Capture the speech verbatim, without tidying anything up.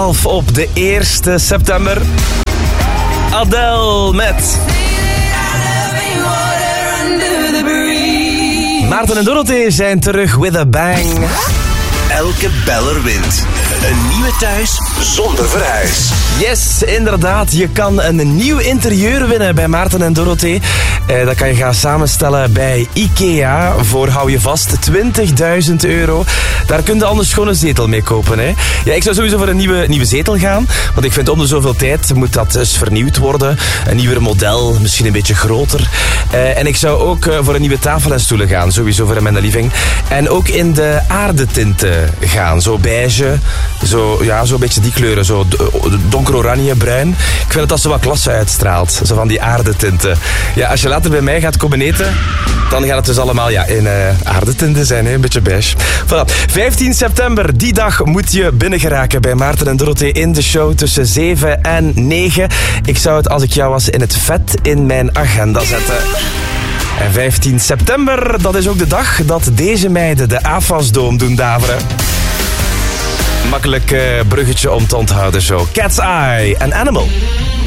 Op de eerste september. Adele met... Maarten en Dorothee zijn terug with a bang. Elke beller wint. Een nieuwe thuis zonder verhuis. Yes, inderdaad. Je kan een nieuw interieur winnen bij Maarten en Dorothee. Eh, dat kan je gaan samenstellen bij IKEA voor, hou je vast, twintigduizend euro. Daar kun je anders gewoon een zetel mee kopen. Hè. Ja, ik zou sowieso voor een nieuwe, nieuwe zetel gaan. Want ik vind om de zoveel tijd moet dat eens vernieuwd worden. Een nieuwer model, misschien een beetje groter. Eh, en ik zou ook uh, voor een nieuwe tafel en stoelen gaan. Sowieso voor in mijn living. En ook in de aardetinten gaan. Zo beige, zo, ja, zo een beetje die kleuren. Zo donker oranje, bruin. Ik vind dat dat zo wat klasse uitstraalt. Zo van die aardetinten. Ja, als je later bij mij gaat komen eten, dan gaat het dus allemaal ja, in uh, aardetinten zijn. Hè? Een beetje beige. Voilà. vijftien september, die dag moet je binnengeraken bij Maarten en Dorothee in de show tussen zeven en negen. Ik zou het, als ik jou was, in het vet in mijn agenda zetten. En vijftien september, dat is ook de dag dat deze meiden de A F A S-doom doen daveren. Makkelijk uh, bruggetje om te onthouden zo. Cat's Eye, an Animal.